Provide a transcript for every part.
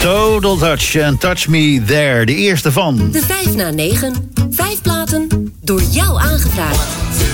Total Touch en Touch Me There. De eerste van... De 5 na 9. 5 platen door jou aangevraagd.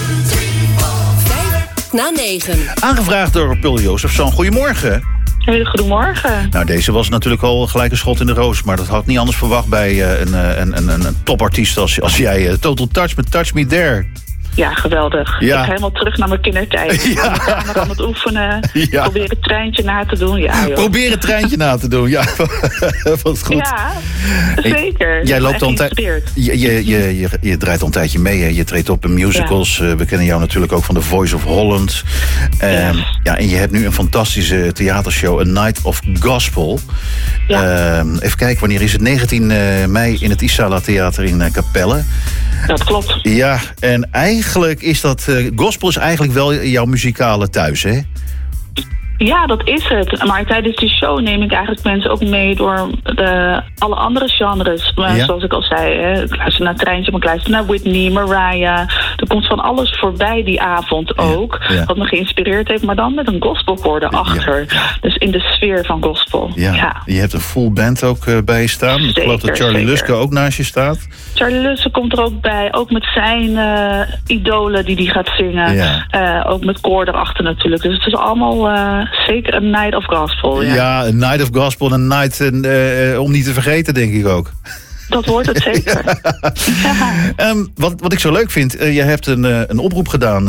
5 na 9. Aangevraagd door Pearl Jozefzoon. Goedemorgen. Goedemorgen. Nou, deze was natuurlijk al gelijk een schot in de roos. Maar dat had ik niet anders verwacht bij een topartiest als jij. Total Touch met Touch Me There. Ja, geweldig. Ja. Ik ga helemaal terug naar mijn kindertijd. Ja. Ik ben aan het oefenen. Ja. Probeer het treintje na te doen. Ja, joh. Probeer het treintje na te doen. Ja, wat goed. Ja, zeker. Jij loopt al een geïnspireerd. je draait al een tijdje mee. Hè? Je treedt op in musicals. Ja. We kennen jou natuurlijk ook van The Voice of Holland. Ja, en je hebt nu een fantastische theatershow, A Night of Gospel. Ja. Even kijken, wanneer is het? 19 mei in het Isala Theater in Capelle. Dat klopt. Ja, en eigenlijk is dat... gospel is eigenlijk wel jouw muzikale thuis, hè? Ja, dat is het. Maar tijdens die show neem ik eigenlijk mensen ook mee door alle andere genres. Ja. Zoals ik al zei, hè. Ik luister naar Treintje, maar ik luister naar Whitney, Mariah. Er komt van alles voorbij die avond ook. Ja. Wat me geïnspireerd heeft, maar dan met een gospelkoor erachter. Ja. Dus in de sfeer van gospel. Ja. Je hebt een full band ook bij je staan. Ik geloof dat Charlie Luske ook naast je staat. Charlie Luske komt er ook bij. Ook met zijn idolen die gaat zingen. Ja. Ook met koor erachter natuurlijk. Dus het is allemaal... zeker een Night of Gospel, ja. Ja, een Night of Gospel en een night om niet te vergeten, denk ik ook. Dat wordt het zeker. Ja. Wat ik zo leuk vind, je hebt een oproep gedaan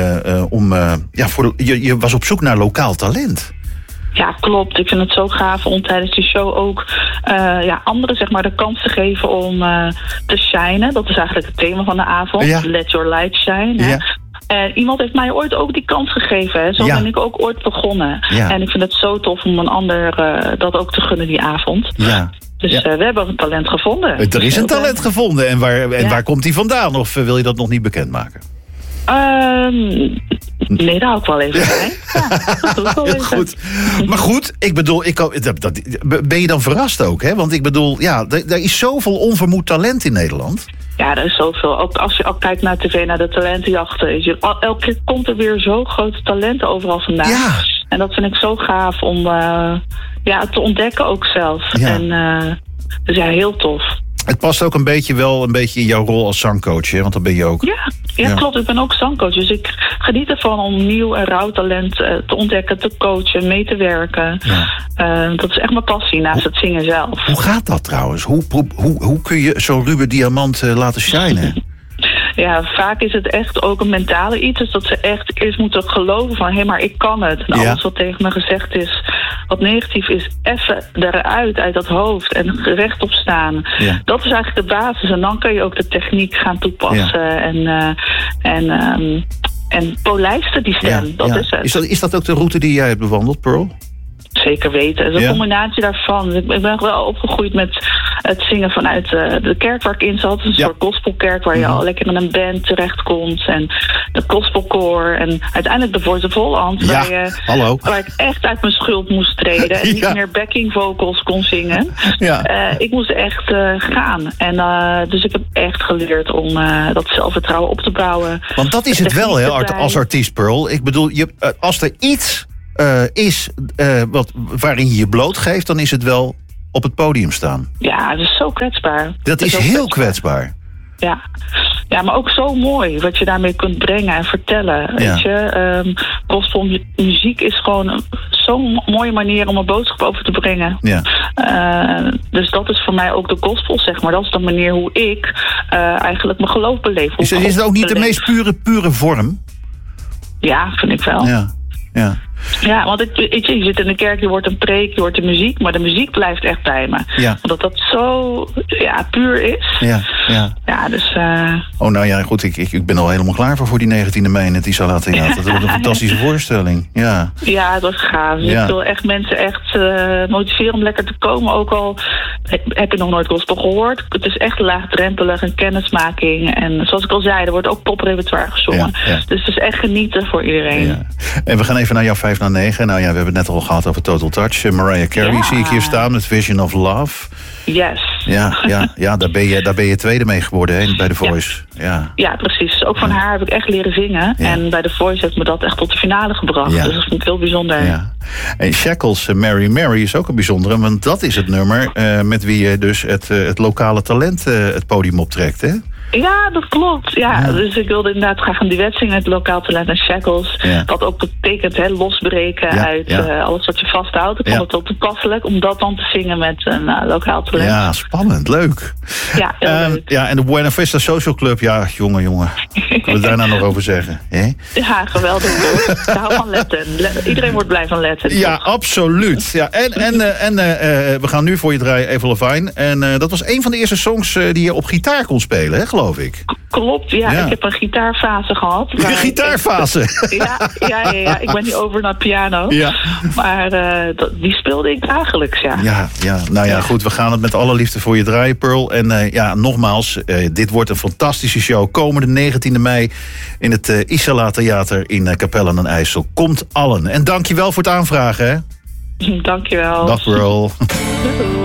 je was op zoek naar lokaal talent. Ja, klopt. Ik vind het zo gaaf om tijdens die show ook anderen zeg maar de kans te geven om te shinen. Dat is eigenlijk het thema van de avond. Ja. Let your light shine. Hè? Ja. En iemand heeft mij ooit ook die kans gegeven. Hè. Zo ben ik ook ooit begonnen. Ja. En ik vind het zo tof om een ander dat ook te gunnen die avond. Ja. Dus we hebben een talent gevonden. Er is een talent gevonden. En waar komt die vandaan? Of wil je dat nog niet bekendmaken? Nee, daar hou ik wel even bij. Ja, dat doe ik wel even. Goed. Maar goed, ik bedoel, ben je dan verrast ook? Hè? Want ik bedoel, er is zoveel onvermoed talent in Nederland. Ja, er is zoveel. Ook als je ook kijkt naar tv, naar de talentenjachten. Elke keer komt er weer zo grote talenten overal vandaan. Ja. En dat vind ik zo gaaf om te ontdekken ook zelf. Ja. En dus ja, heel tof. Het past ook een beetje in jouw rol als zangcoach, hè? Want dat ben je ook. Ja, klopt. Ik ben ook zangcoach. Dus ik geniet ervan om nieuw en rauw talent te ontdekken, te coachen, mee te werken. Ja. Dat is echt mijn passie naast het zingen zelf. Hoe gaat dat trouwens? Hoe kun je zo'n ruwe diamant laten shinen? Ja, vaak is het echt ook een mentale iets. Dus dat ze echt eerst moeten geloven van... maar ik kan het. En alles wat tegen me gezegd is, wat negatief is... even eruit, uit dat hoofd. En rechtop staan. Ja. Dat is eigenlijk de basis. En dan kan je ook de techniek gaan toepassen. Ja. En polijsten die stem. Dat is het. Is dat ook de route die jij hebt bewandeld, Pearl? Zeker weten. Het is een combinatie daarvan. Ik ben wel opgegroeid met het zingen vanuit de kerk waar ik in zat. Een soort gospelkerk waar je al lekker in een band terechtkomt. En de gospelkoor. En uiteindelijk de Voice of Holland. Waar ik echt uit mijn schuld moest treden. En niet meer backing vocals kon zingen. Ja. Ik moest echt gaan. En dus ik heb echt geleerd om dat zelfvertrouwen op te bouwen. Want dat is het wel, hè, als artiest, Pearl. Ik bedoel, als er iets... waarin je je blootgeeft, dan is het wel op het podium staan. Ja, dat is zo kwetsbaar. Dat is heel kwetsbaar. Ja, maar ook zo mooi wat je daarmee kunt brengen en vertellen. Weet je, gospelmuziek is gewoon zo'n mooie manier om een boodschap over te brengen. Ja. Dus dat is voor mij ook de gospel, zeg maar. Dat is de manier hoe ik eigenlijk mijn geloof beleef. Is het ook niet de meest pure vorm? Ja, vind ik wel. Ja, want je zit in de kerk, je hoort een preek, je hoort de muziek, maar de muziek blijft echt bij me. Ja. Omdat dat zo puur is. Ja, dus... Oh, nou ja, goed, ik ben al helemaal klaar voor die 19e mei in het Isala Theater. Dat wordt een fantastische voorstelling. Ja, het was gaaf. Dus ik wil echt mensen motiveren om lekker te komen. Ook al heb je nog nooit gospel gehoord. Het is echt laagdrempelig, een kennismaking. En zoals ik al zei, er wordt ook poprepertoire gezongen. Dus het is echt genieten voor iedereen. Ja. En we gaan even naar jouw 5 na 9. Nou ja, we hebben het net al gehad over Total Touch. Mariah Carey zie ik hier staan met Vision of Love. Yes. Ja, daar ben je tweede mee geworden, hè, bij The Voice. Ja, precies. Ook van haar heb ik echt leren zingen. Ja. En bij The Voice heeft me dat echt tot de finale gebracht. Ja. Dus dat vind ik heel bijzonder. Ja. En Shackles, Mary Mary is ook een bijzondere. Want dat is het nummer met wie je dus het lokale talent het podium optrekt, hè? Ja, dat klopt. Ja. Dus ik wilde inderdaad graag een duet zingen met lokaal talent en Shackles. Ja. Dat ook betekent losbreken uit alles wat je vasthoudt. Ik vond het ook toepasselijk om dat dan te zingen met een lokaal talent. Ja, spannend. Leuk. Ja, heel leuk. Ja, en de Buena Vista Social Club. Ja, jongen. Kunnen we daar nou nog over zeggen? Hè? Ja, geweldig. Ik hou van Latin. Iedereen wordt blij van Latin. Ja, absoluut. Ja, en we gaan nu voor je draaien Avril Lavigne. En dat was een van de eerste songs die je op gitaar kon spelen, hè, geloof ik. Klopt, ja. Ik heb een gitaarfase gehad. Een gitaarfase? Ja. Ik ben nu over naar piano. Ja. Maar die speelde ik dagelijks, ja. Goed. We gaan het met alle liefde voor je draaien, Pearl. En nogmaals, dit wordt een fantastische show. Komende 19e mei in het Isala Theater in Capelle aan den IJssel. Komt allen. En dankjewel voor het aanvragen, hè. Dankjewel. Dag, Pearl.